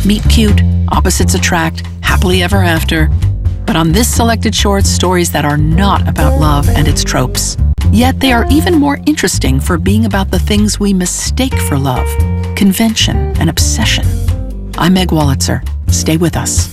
meet cute, opposites attract, happily ever after. But on this selected short, stories that are not about love and its tropes. Yet they are even more interesting for being about the things we mistake for love, convention and obsession. I'm Meg Wolitzer. Stay with us.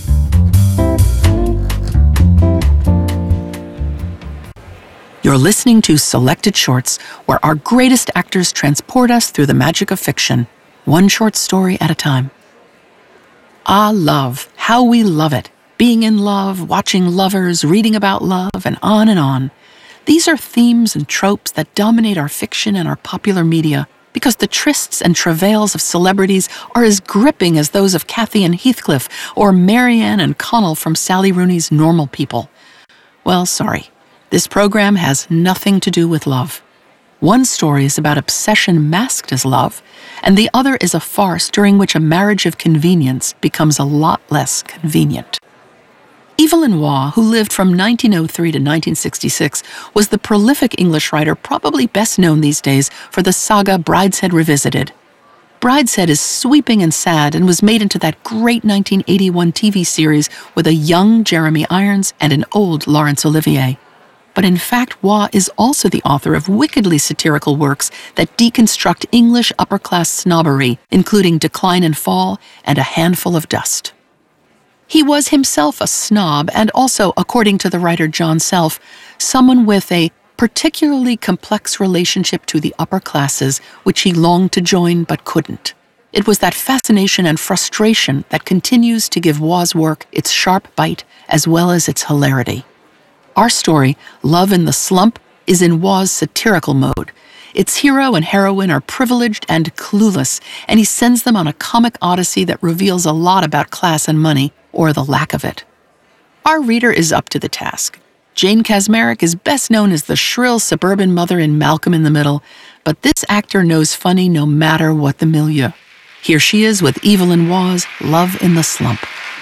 You're listening to Selected Shorts, where our greatest actors transport us through the magic of fiction, one short story at a time. Ah, love. How we love it. Being in love, watching lovers, reading about love, and on and on. These are themes and tropes that dominate our fiction and our popular media because the trysts and travails of celebrities are as gripping as those of Cathy and Heathcliff or Marianne and Connell from Sally Rooney's Normal People. Well, sorry. This program has nothing to do with love. One story is about obsession masked as love, and the other is a farce during which a marriage of convenience becomes a lot less convenient. Evelyn Waugh, who lived from 1903 to 1966, was the prolific English writer probably best known these days for the saga Brideshead Revisited. Brideshead is sweeping and sad and was made into that great 1981 TV series with a young Jeremy Irons and an old Laurence Olivier. But in fact, Waugh is also the author of wickedly satirical works that deconstruct English upper-class snobbery, including Decline and Fall and A Handful of Dust. He was himself a snob and also, according to the writer John Self, someone with a particularly complex relationship to the upper classes, which he longed to join but couldn't. It was that fascination and frustration that continues to give Waugh's work its sharp bite as well as its hilarity. Our story, Love in the Slump, is in Waugh's satirical mode. Its hero and heroine are privileged and clueless, and he sends them on a comic odyssey that reveals a lot about class and money, or the lack of it. Our reader is up to the task. Jane Kaczmarek is best known as the shrill suburban mother in Malcolm in the Middle, but this actor knows funny no matter what the milieu. Here she is with Evelyn Waugh's Love in the Slump.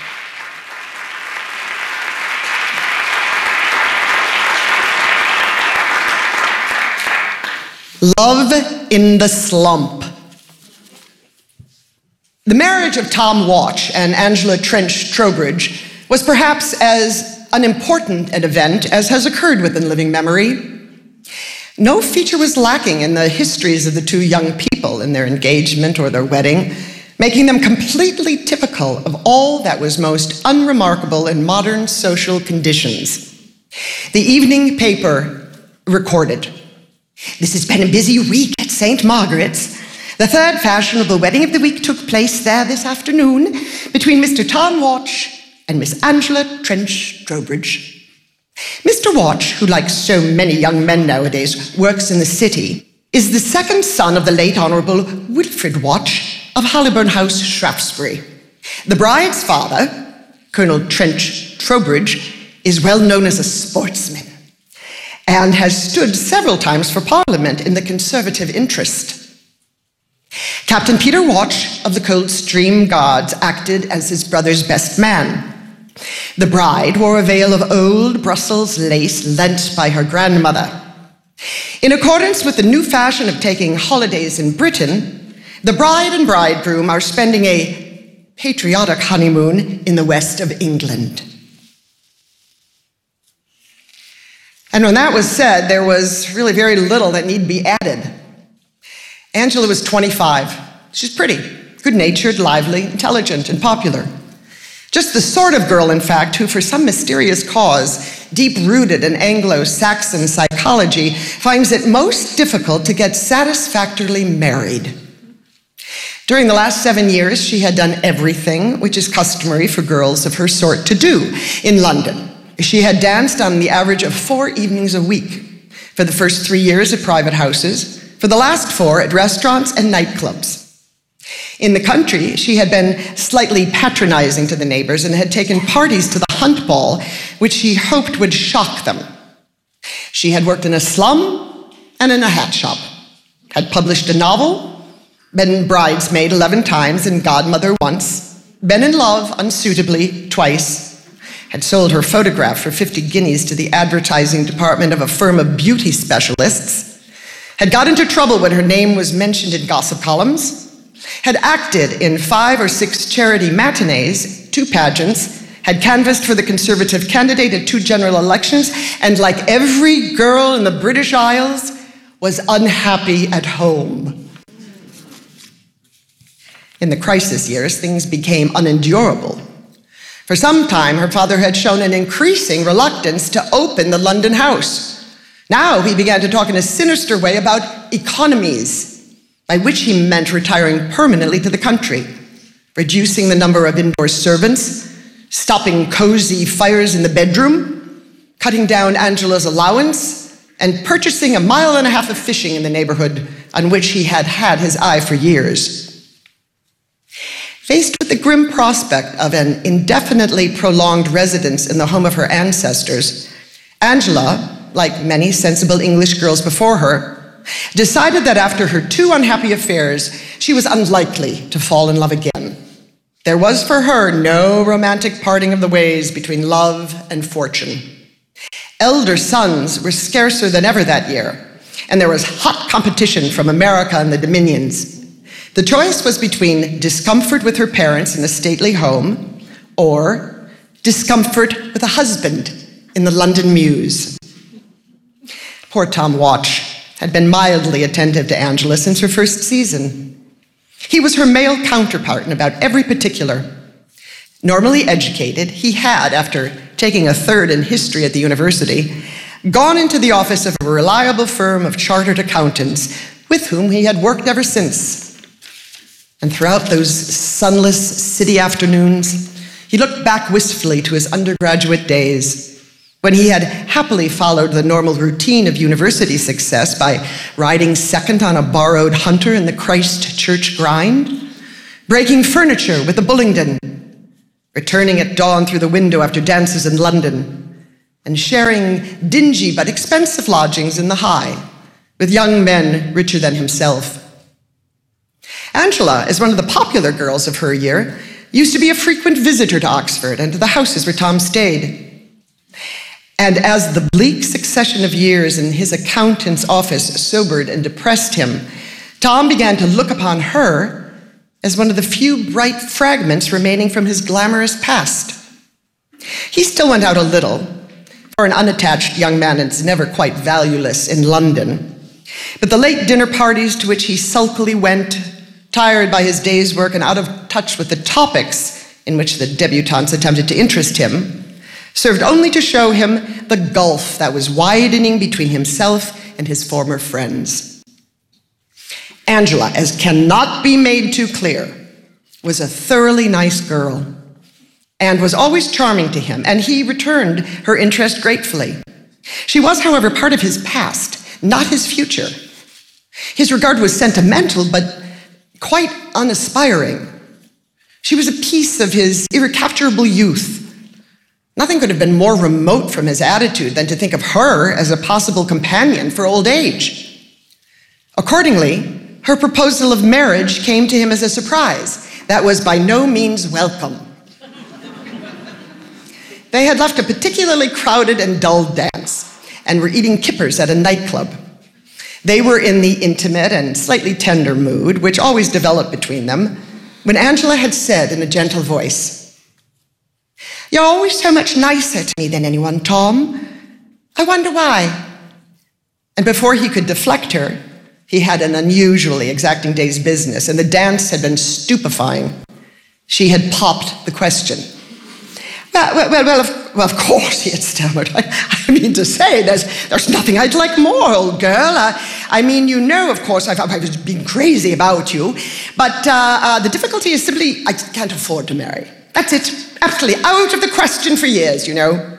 Love in the Slump. The marriage of Tom Walsh and Angela Trench Trowbridge was perhaps as unimportant an event as has occurred within living memory. No feature was lacking in the histories of the two young people in their engagement or their wedding, making them completely typical of all that was most unremarkable in modern social conditions. The evening paper recorded, "This has been a busy week at St. Margaret's. The third fashionable wedding of the week took place there this afternoon between Mr. Tom Walsh and Miss Angela Trench Trowbridge. Mr. Walsh, who like so many young men nowadays works in the city, is the second son of the late Honourable Wilfrid Walsh of Hollyburn House, Shaftesbury. The bride's father, Colonel Trench Trowbridge, is well known as a sportsman and has stood several times for Parliament in the Conservative interest. Captain Peter Walsh of the Coldstream Guards acted as his brother's best man. The bride wore a veil of old Brussels lace lent by her grandmother. In accordance with the new fashion of taking holidays in Britain, the bride and bridegroom are spending a patriotic honeymoon in the west of England." And when that was said, there was really very little that need be added. Angela was 25. She's pretty, good-natured, lively, intelligent, and popular. Just the sort of girl, in fact, who, for some mysterious cause, deep-rooted in Anglo-Saxon psychology, finds it most difficult to get satisfactorily married. During the last 7 years, she had done everything which is customary for girls of her sort to do in London. She had danced on the average of 4 evenings a week, for the first 3 years at private houses, for the last 4 at restaurants and nightclubs. In the country, she had been slightly patronizing to the neighbors and had taken parties to the Hunt Ball, which she hoped would shock them. She had worked in a slum and in a hat shop, had published a novel, been bridesmaid 11 times and godmother once, been in love unsuitably twice, had sold her photograph for 50 guineas to the advertising department of a firm of beauty specialists, had got into trouble when her name was mentioned in gossip columns, had acted in 5 or 6 charity matinees, 2 pageants, had canvassed for the Conservative candidate at 2 general elections, and like every girl in the British Isles, was unhappy at home. In the crisis years, things became unendurable. For some time, her father had shown an increasing reluctance to open the London house. Now he began to talk in a sinister way about economies, by which he meant retiring permanently to the country, reducing the number of indoor servants, stopping cozy fires in the bedroom, cutting down Angela's allowance, and purchasing 1.5 miles of fishing in the neighborhood on which he had had his eye for years. Faced with the grim prospect of an indefinitely prolonged residence in the home of her ancestors, Angela, like many sensible English girls before her, decided that after her 2 unhappy affairs, she was unlikely to fall in love again. There was for her no romantic parting of the ways between love and fortune. Elder sons were scarcer than ever that year, and there was hot competition from America and the Dominions. The choice was between discomfort with her parents in a stately home or discomfort with a husband in the London mews. Poor Tom Watch had been mildly attentive to Angela since her first season. He was her male counterpart in about every particular. Normally educated, he had, after taking a 3rd in history at the university, gone into the office of a reliable firm of chartered accountants with whom he had worked ever since. And throughout those sunless city afternoons, he looked back wistfully to his undergraduate days, when he had happily followed the normal routine of university success by riding second on a borrowed Hunter in the Christ Church grind, breaking furniture with the Bullingdon, returning at dawn through the window after dances in London, and sharing dingy but expensive lodgings in the High with young men richer than himself. Angela, as one of the popular girls of her year, used to be a frequent visitor to Oxford and to the houses where Tom stayed. And as the bleak succession of years in his accountant's office sobered and depressed him, Tom began to look upon her as one of the few bright fragments remaining from his glamorous past. He still went out a little. For an unattached young man, it's never quite valueless in London. But the late dinner parties to which he sulkily went, tired by his day's work and out of touch with the topics in which the debutantes attempted to interest him, served only to show him the gulf that was widening between himself and his former friends. Angela, as cannot be made too clear, was a thoroughly nice girl and was always charming to him, and he returned her interest gratefully. She was, however, part of his past, not his future. His regard was sentimental, but quite unaspiring. She was a piece of his irrecapturable youth. Nothing could have been more remote from his attitude than to think of her as a possible companion for old age. Accordingly, her proposal of marriage came to him as a surprise that was by no means welcome. They had left a particularly crowded and dull dance and were eating kippers at a nightclub. They were in the intimate and slightly tender mood, which always developed between them, when Angela had said in a gentle voice, "You're always so much nicer to me than anyone, Tom. I wonder why." And before he could deflect her, he had an unusually exacting day's business, and the dance had been stupefying. She had popped the question. Well, of course, he had stammered. I mean to say, there's nothing I'd like more, old girl. I mean, you know, of course, I've been crazy about you, but the difficulty is simply I can't afford to marry. That's it. Absolutely out of the question for years, you know.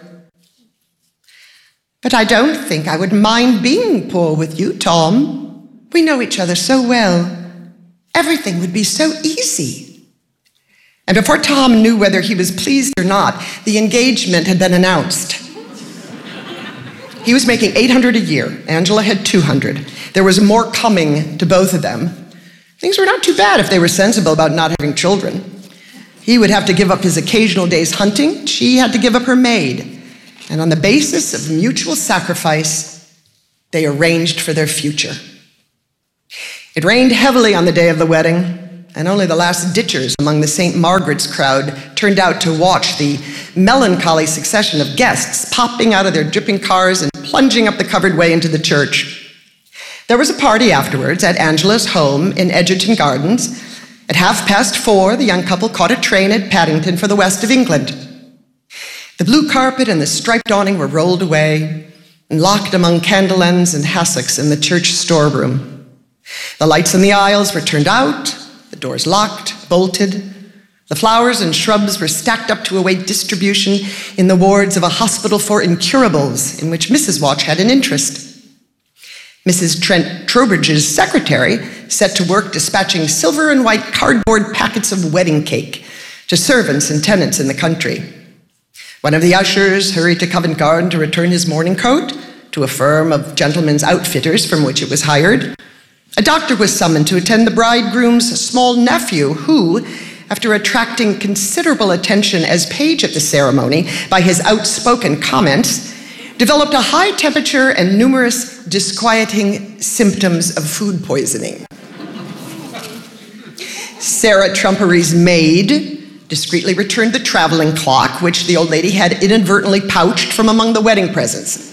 But I don't think I would mind being poor with you, Tom. We know each other so well. Everything would be so easy. And before Tom knew whether he was pleased or not, the engagement had been announced. He was making $800 a year. Angela had $200. There was more coming to both of them. Things were not too bad if they were sensible about not having children. He would have to give up his occasional days hunting. She had to give up her maid. And on the basis of mutual sacrifice, they arranged for their future. It rained heavily on the day of the wedding. and only the last ditchers among the St. Margaret's crowd turned out to watch the melancholy succession of guests popping out of their dripping cars and plunging up the covered way into the church. There was a party afterwards at Angela's home in Edgerton Gardens. At 4:30, the young couple caught a train at Paddington for the west of England. The blue carpet and the striped awning were rolled away and locked among candle ends and hassocks in the church storeroom. The lights in the aisles were turned out, the doors locked, bolted. The flowers and shrubs were stacked up to await distribution in the wards of a hospital for incurables in which Mrs. Watch had an interest. Mrs. Trent Trowbridge's secretary set to work dispatching silver and white cardboard packets of wedding cake to servants and tenants in the country. One of the ushers hurried to Covent Garden to return his mourning coat to a firm of gentlemen's outfitters from which it was hired. A doctor was summoned to attend the bridegroom's small nephew who, after attracting considerable attention as page at the ceremony by his outspoken comments, developed a high temperature and numerous disquieting symptoms of food poisoning. Sarah Trumpery's maid discreetly returned the traveling clock, which the old lady had inadvertently pouched from among the wedding presents.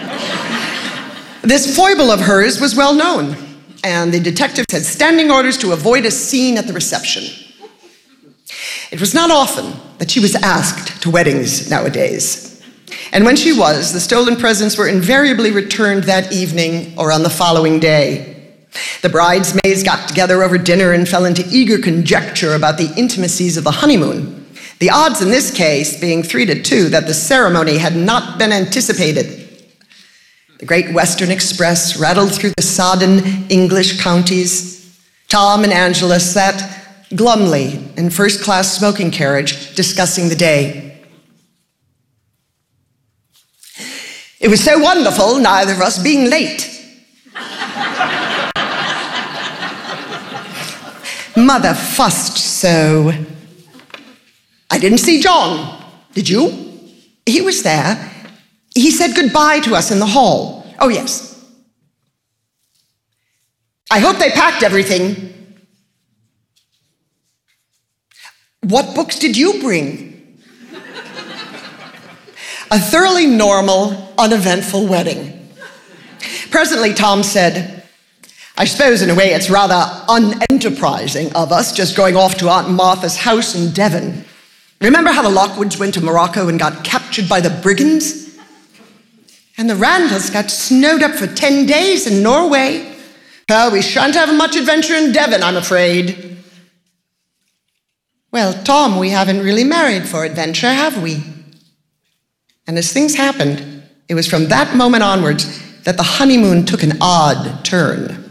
This foible of hers was well known, and the detectives had standing orders to avoid a scene at the reception. It was not often that she was asked to weddings nowadays. And when she was, the stolen presents were invariably returned that evening or on the following day. The bridesmaids got together over dinner and fell into eager conjecture about the intimacies of the honeymoon. The odds in this case being 3-2 that the ceremony had not been anticipated. The Great Western Express rattled through the sodden English counties. Tom and Angela sat glumly in first-class smoking carriage discussing the day. It was so wonderful, neither of us being late. Mother fussed so. I didn't see John. Did you? He was there. He said goodbye to us in the hall. Oh, yes. I hope they packed everything. What books did you bring? A thoroughly normal, uneventful wedding. Presently, Tom said, I suppose in a way it's rather unenterprising of us just going off to Aunt Martha's house in Devon. Remember how the Lockwoods went to Morocco and got captured by the brigands? And the Randalls got snowed up for 10 days in Norway. Well, we shan't have much adventure in Devon, I'm afraid. Well, Tom, we haven't really married for adventure, have we? And as things happened, it was from that moment onwards that the honeymoon took an odd turn.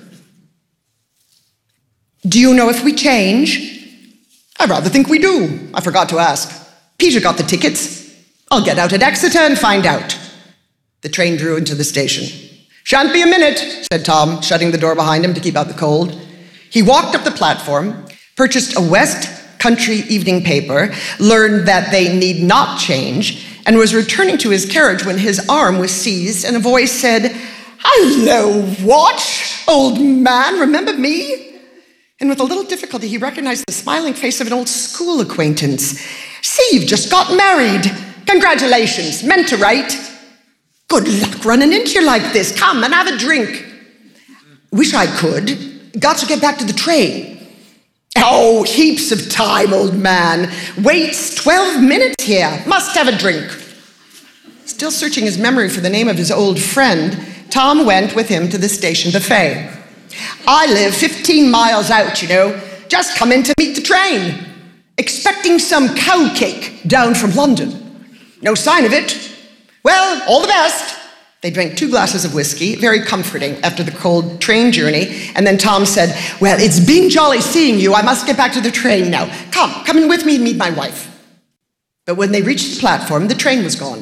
Do you know if we change? I rather think we do. I forgot to ask. Peter got the tickets. I'll get out at Exeter and find out. The train drew into the station. Shan't be a minute, said Tom, shutting the door behind him to keep out the cold. He walked up the platform, purchased a West Country evening paper, learned that they need not change, and was returning to his carriage when his arm was seized and a voice said, Hello, Watch, old man, remember me? And with a little difficulty, he recognized the smiling face of an old school acquaintance. See, you've just got married. Congratulations, meant to write. Good luck running into you like this. Come and have a drink. Wish I could. Got to get back to the train. Oh, heaps of time, old man. Waits 12 minutes here. Must have a drink. Still searching his memory for the name of his old friend, Tom went with him to the station buffet. I live 15 miles out, you know. Just come in to meet the train. Expecting some cow cake down from London. No sign of it. Well, all the best. They drank 2 glasses of whiskey, very comforting after the cold train journey. And then Tom said, well, it's been jolly seeing you. I must get back to the train now. Come in with me and meet my wife. But when they reached the platform, the train was gone.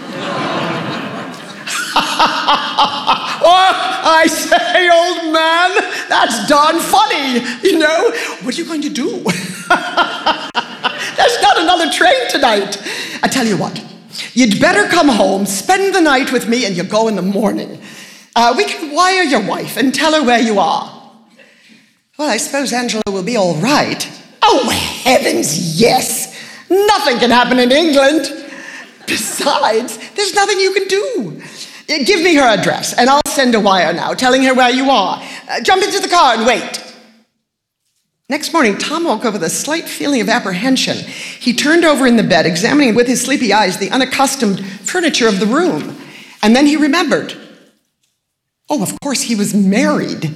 Oh, I say, old man, that's darn funny. You know, what are you going to do? There's not another train tonight. I tell you what. You'd better come home, spend the night with me, and you go in the morning. We can wire your wife and tell her where you are. Well, I suppose Angela will be all right. Oh, heavens, yes. Nothing can happen in England. Besides, there's nothing you can do. Give me her address, and I'll send a wire now telling her where you are. Jump into the car and wait. Next morning, Tom woke up with a slight feeling of apprehension. He turned over in the bed, examining with his sleepy eyes the unaccustomed furniture of the room. And then he remembered. Oh, of course, he was married.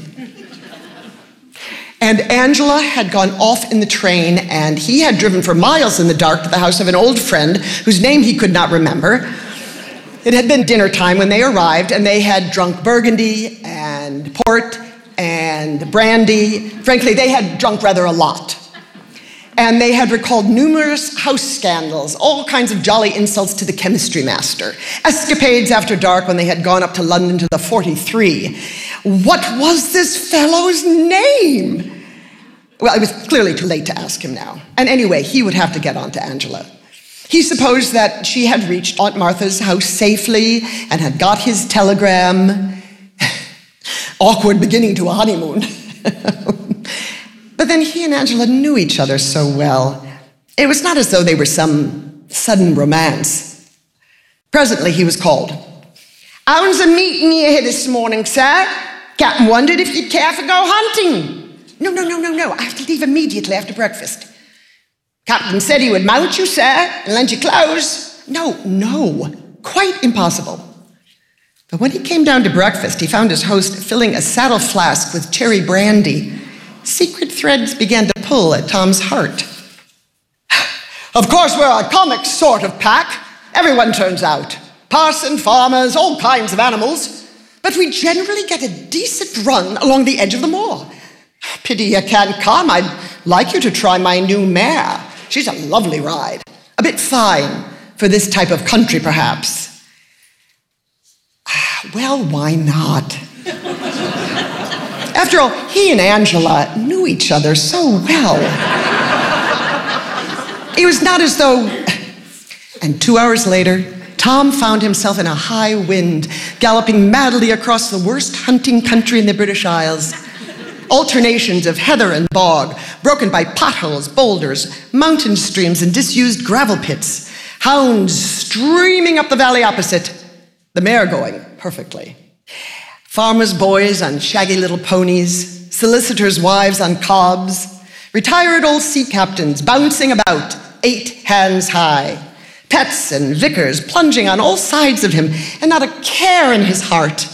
And Angela had gone off in the train, and he had driven for miles in the dark to the house of an old friend whose name he could not remember. It had been dinner time when they arrived, and they had drunk Burgundy and port and brandy. Frankly, they had drunk rather a lot. And they had recalled numerous house scandals, all kinds of jolly insults to the chemistry master, escapades after dark when they had gone up to London to the 43. What was this fellow's name? Well, it was clearly too late to ask him now. And anyway, he would have to get on to Angela. He supposed that she had reached Aunt Martha's house safely and had got his telegram. Awkward beginning to a honeymoon. But then he and Angela knew each other so well. It was not as though they were some sudden romance. Presently he was called. "How's a meeting you here this morning, sir? Captain wondered if you'd care to go hunting." No. I have to leave immediately after breakfast. "Captain said he would mount you, sir, and lend you clothes." No, quite impossible. But when he came down to breakfast, he found his host filling a saddle flask with cherry brandy. Secret threads began to pull at Tom's heart. "Of course, we're a comic sort of pack. Everyone turns out. Parson, farmers, all kinds of animals. But we generally get a decent run along the edge of the moor. Pity you can't come. I'd like you to try my new mare. She's a lovely ride. A bit fine for this type of country, perhaps." Well, why not? After all, he and Angela knew each other so well. It was not as though... And 2 hours later, Tom found himself in a high wind, galloping madly across the worst hunting country in the British Isles. Alternations of heather and bog, broken by potholes, boulders, mountain streams, and disused gravel pits. Hounds streaming up the valley opposite, the mare going perfectly. Farmers' boys on shaggy little ponies, solicitors' wives on cobs, retired old sea captains bouncing about, 8 hands high, pets and vicars plunging on all sides of him, and not a care in his heart.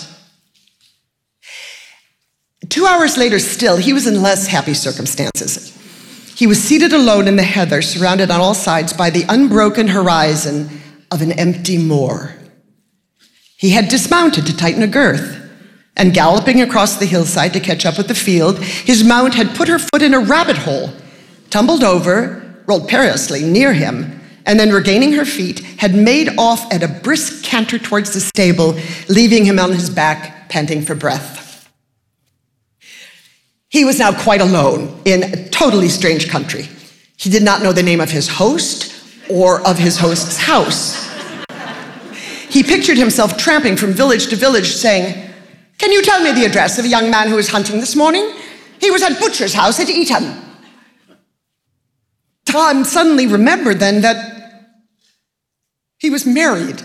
2 hours later still, he was in less happy circumstances. He was seated alone in the heather, surrounded on all sides by the unbroken horizon of an empty moor. He had dismounted to tighten a girth, and galloping across the hillside to catch up with the field, his mount had put her foot in a rabbit hole, tumbled over, rolled perilously near him, and then regaining her feet, had made off at a brisk canter towards the stable, leaving him on his back, panting for breath. He was now quite alone in a totally strange country. He did not know the name of his host or of his host's house. He pictured himself tramping from village to village, saying, "Can you tell me the address of a young man who was hunting this morning? He was at Butcher's house at Eton." Tom suddenly remembered then that he was married.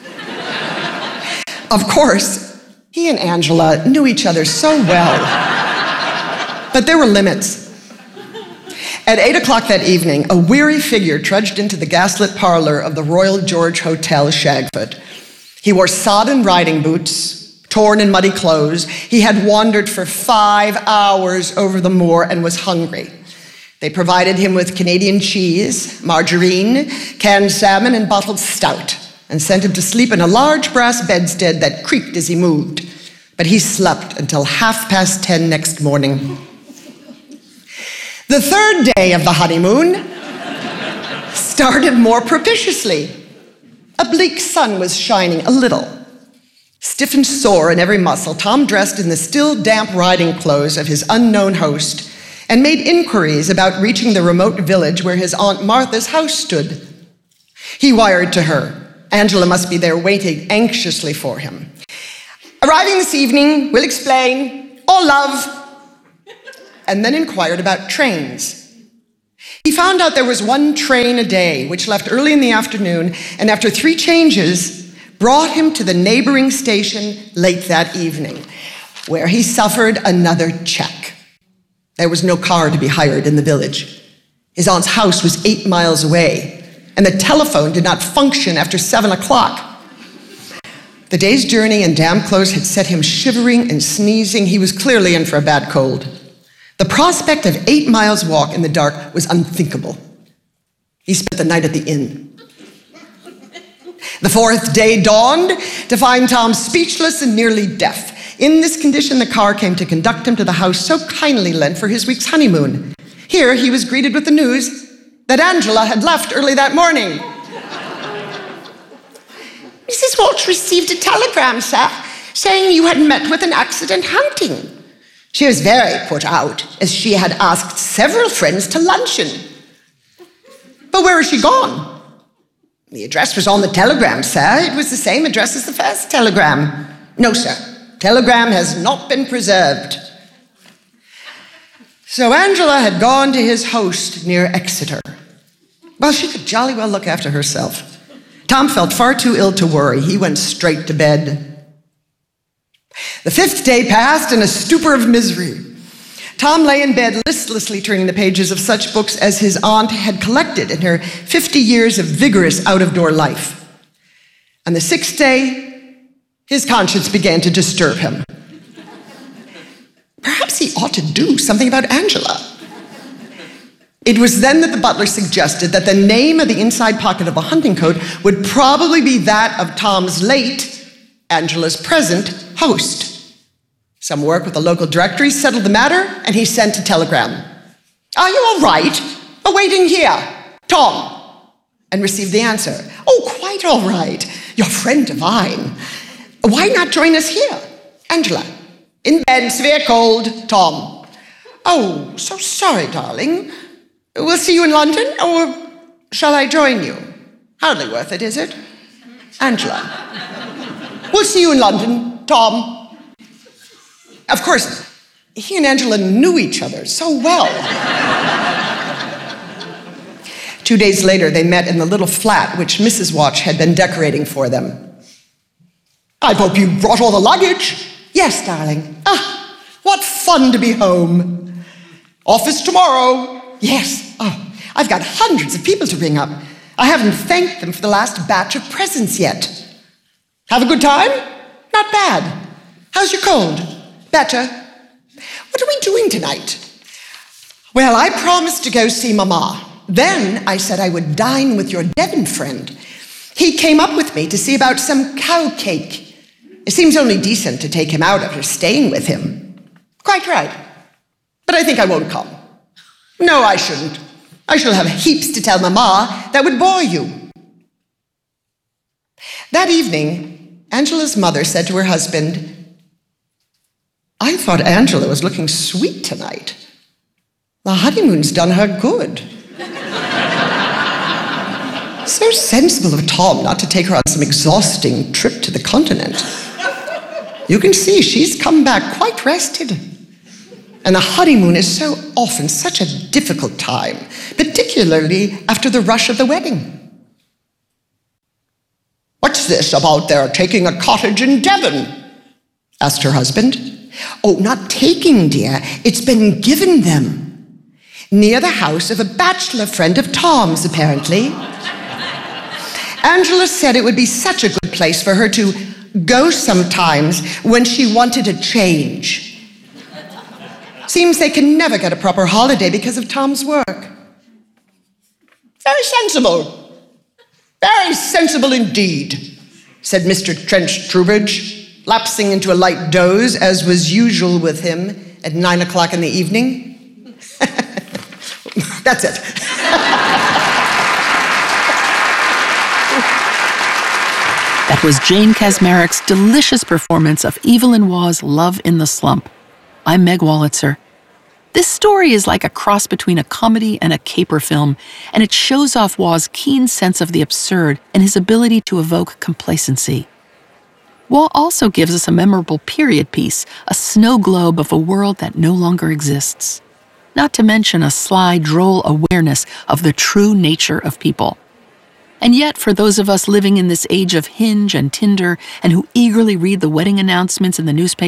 Of course, he and Angela knew each other so well, but there were limits. At 8 o'clock that evening, a weary figure trudged into the gaslit parlor of the Royal George Hotel, Shagford. He wore sodden riding boots, torn and muddy clothes. He had wandered for 5 hours over the moor and was hungry. They provided him with Canadian cheese, margarine, canned salmon, and bottled stout, and sent him to sleep in a large brass bedstead that creaked as he moved. But he slept until 10:30 next morning. The third day of the honeymoon started more propitiously. A bleak sun was shining a little. Stiff and sore in every muscle, Tom dressed in the still damp riding clothes of his unknown host and made inquiries about reaching the remote village where his Aunt Martha's house stood. He wired to her. Angela must be there waiting anxiously for him. "Arriving this evening, will explain. All love." and then inquired about trains. He found out there was one train a day, which left early in the afternoon, and after 3 changes, brought him to the neighboring station late that evening, where he suffered another check. There was no car to be hired in the village. His aunt's house was 8 miles away, and the telephone did not function after 7 o'clock. The day's journey and damp clothes had set him shivering and sneezing. He was clearly in for a bad cold. The prospect of 8 miles walk in the dark was unthinkable. He spent the night at the inn. The 4th day dawned to find Tom speechless and nearly deaf. In this condition, the car came to conduct him to the house so kindly lent for his week's honeymoon. Here he was greeted with the news that Angela had left early that morning. Mrs. Walsh received a telegram, sir, saying you had met with an accident hunting. She was very put out, as she had asked several friends to luncheon. But where is she gone? The address was on the telegram, sir. It was the same address as the first telegram. No, sir. Telegram has not been preserved. So Angela had gone to his host near Exeter. Well, she could jolly well look after herself. Tom felt far too ill to worry. He went straight to bed. The 5th day passed in a stupor of misery. Tom lay in bed listlessly turning the pages of such books as his aunt had collected in her 50 years of vigorous out-of-door life. On the 6th day, his conscience began to disturb him. Perhaps he ought to do something about Angela. It was then that the butler suggested that the name of the inside pocket of a hunting coat would probably be that of Tom's late, Angela's present, host. Some work with the local directory settled the matter, and he sent a telegram. Are you all right? Awaiting here, Tom. And received the answer. Oh, quite all right. Your friend Divine. Why not join us here? Angela. In bed, severe cold, Tom. Oh, so sorry, darling. We'll see you in London, or shall I join you? Hardly worth it, is it? Angela. We'll see you in London, Tom. Of course, he and Angela knew each other so well. 2 days later, they met in the little flat which Mrs. Watch had been decorating for them. I hope you brought all the luggage. Yes, darling. Ah, what fun to be home. Office tomorrow. Yes. Oh, I've got hundreds of people to ring up. I haven't thanked them for the last batch of presents yet. Have a good time? Not bad. How's your cold? Better. What are we doing tonight? Well, I promised to go see Mama. Then I said I would dine with your Devon friend. He came up with me to see about some cow cake. It seems only decent to take him out after staying with him. Quite right. But I think I won't come. No, I shouldn't. I shall have heaps to tell Mama that would bore you. That evening, Angela's mother said to her husband, I thought Angela was looking sweet tonight. The honeymoon's done her good. So sensible of Tom not to take her on some exhausting trip to the continent. You can see she's come back quite rested. And the honeymoon is so often such a difficult time, particularly after the rush of the wedding. What's this about their taking a cottage in Devon? Asked her husband. Oh, not taking, dear. It's been given them. Near the house of a bachelor friend of Tom's, apparently. Angela said it would be such a good place for her to go sometimes when she wanted a change. Seems they can never get a proper holiday because of Tom's work. Very sensible. Very sensible indeed, said Mr. Trench Trowbridge, lapsing into a light doze, as was usual with him at 9 o'clock in the evening. That's it. That was Jane Kasmarik's delicious performance of Evelyn Waugh's Love in the Slump. I'm Meg Wolitzer. This story is like a cross between a comedy and a caper film, and it shows off Waugh's keen sense of the absurd and his ability to evoke complacency. Waugh also gives us a memorable period piece, a snow globe of a world that no longer exists. not to mention a sly, droll awareness of the true nature of people. And yet, for those of us living in this age of Hinge and Tinder and who eagerly read the wedding announcements in the newspaper,